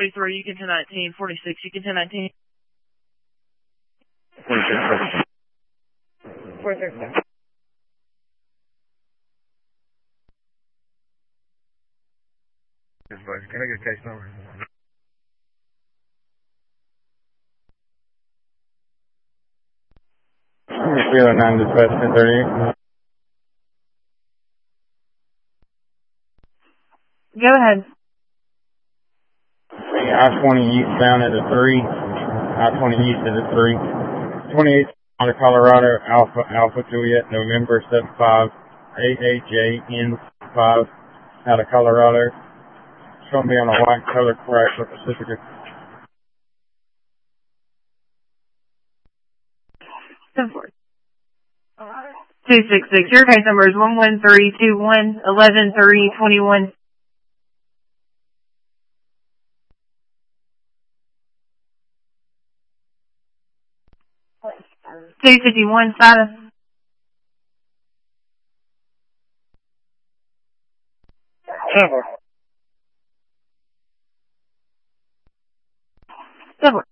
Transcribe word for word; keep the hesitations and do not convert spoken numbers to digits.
forty-three, you can ten nineteen. forty-six, you can ten nineteen. forty-six. forty-six. Can I get a case number? zero nine dispatch ten thirty-eight. Go ahead. I twenty eastbound at the three. I twenty east at the three. twenty-eight out of Colorado, Alpha, Alpha Juliet, November seven five, A A J N five out of Colorado. It's going to be on a white color crash for Pacifica. two six six. Your case number is one one three two one eleven three twenty-one. two fifty-one status. Ever. Double.